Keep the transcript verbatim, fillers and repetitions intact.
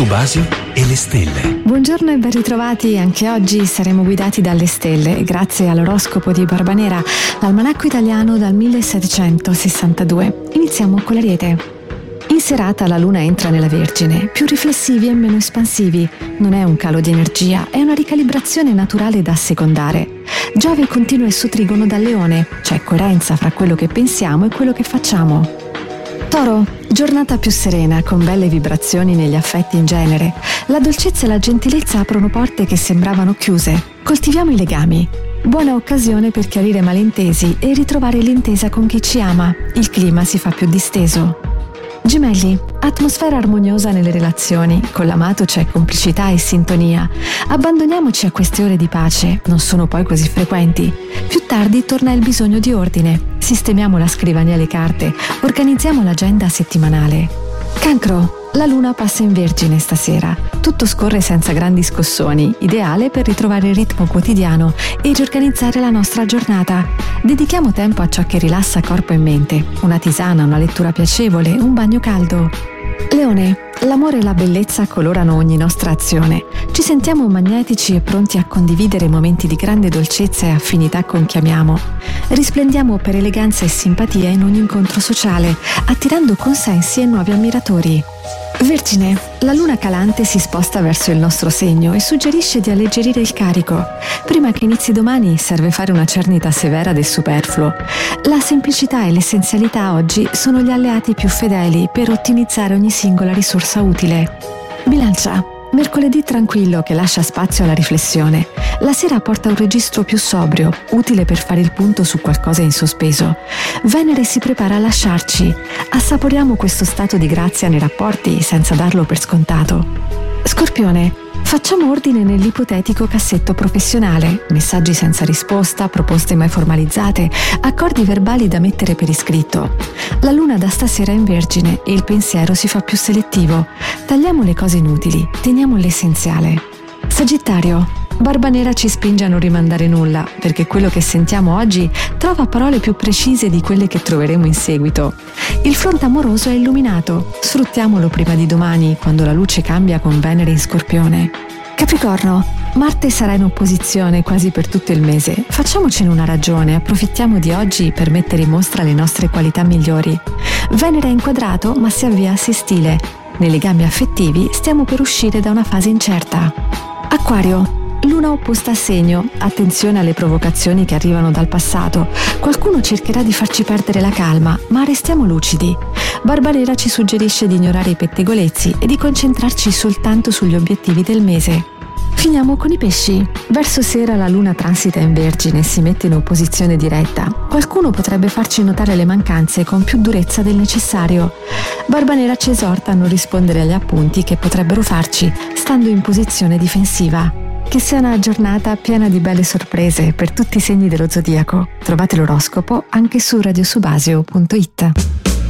Subasio e le stelle. Buongiorno e ben ritrovati. Anche oggi saremo guidati dalle stelle grazie all'oroscopo di Barbanera, l'almanacco italiano dal millesettecentosessantadue. Iniziamo con l'Ariete. In serata la luna entra nella Vergine, più riflessivi e meno espansivi. Non è un calo di energia, è una ricalibrazione naturale da assecondare. Giove continua il suo trigono dal Leone, c'è coerenza fra quello che pensiamo e quello che facciamo. Toro, giornata più serena, con belle vibrazioni negli affetti in genere. La dolcezza e la gentilezza aprono porte che sembravano chiuse. Coltiviamo i legami. Buona occasione per chiarire malintesi e ritrovare l'intesa con chi ci ama. Il clima si fa più disteso. Gemelli, atmosfera armoniosa nelle relazioni, con l'amato c'è complicità e sintonia. Abbandoniamoci a queste ore di pace, non sono poi così frequenti. Più tardi torna il bisogno di ordine. Sistemiamo la scrivania e le carte, organizziamo l'agenda settimanale. Cancro, la luna passa in Vergine stasera. Tutto scorre senza grandi scossoni, ideale per ritrovare il ritmo quotidiano e riorganizzare la nostra giornata. Dedichiamo tempo a ciò che rilassa corpo e mente. Una tisana, una lettura piacevole, un bagno caldo. Leone, l'amore e la bellezza colorano ogni nostra azione. Ci sentiamo magnetici e pronti a condividere momenti di grande dolcezza e affinità con chi amiamo. Risplendiamo per eleganza e simpatia in ogni incontro sociale, attirando consensi e nuovi ammiratori. Vergine, la luna calante si sposta verso il nostro segno e suggerisce di alleggerire il carico. Prima che inizi domani serve fare una cernita severa del superfluo. La semplicità e l'essenzialità oggi sono gli alleati più fedeli per ottimizzare ogni singola risorsa utile. Bilancia, mercoledì tranquillo che lascia spazio alla riflessione. La sera porta un registro più sobrio, utile per fare il punto su qualcosa in sospeso. Venere si prepara a lasciarci. Assaporiamo questo stato di grazia nei rapporti senza darlo per scontato. Scorpione, facciamo ordine nell'ipotetico cassetto professionale. Messaggi senza risposta, proposte mai formalizzate, accordi verbali da mettere per iscritto. La luna da stasera è in Vergine e il pensiero si fa più selettivo. Tagliamo le cose inutili, teniamo l'essenziale. Sagittario, Barbanera ci spinge a non rimandare nulla, perché quello che sentiamo oggi trova parole più precise di quelle che troveremo in seguito. Il fronte amoroso è illuminato, sfruttiamolo prima di domani, quando la luce cambia con Venere in Scorpione. Capricorno, Marte sarà in opposizione quasi per tutto il mese. Facciamocene una ragione, approfittiamo di oggi per mettere in mostra le nostre qualità migliori. Venere è inquadrato, ma si avvia a sestile. Nei legami affettivi stiamo per uscire da una fase incerta. Acquario, luna opposta a segno, attenzione alle provocazioni che arrivano dal passato. Qualcuno cercherà di farci perdere la calma, ma restiamo lucidi. Barbanera ci suggerisce di ignorare i pettegolezzi e di concentrarci soltanto sugli obiettivi del mese. Finiamo con i pesci. Verso sera la luna transita in Vergine e si mette in opposizione diretta. Qualcuno potrebbe farci notare le mancanze con più durezza del necessario. Barbanera ci esorta a non rispondere agli appunti che potrebbero farci, stando in posizione difensiva. Che sia una giornata piena di belle sorprese per tutti i segni dello zodiaco. Trovate l'oroscopo anche su radiosubasio punto it.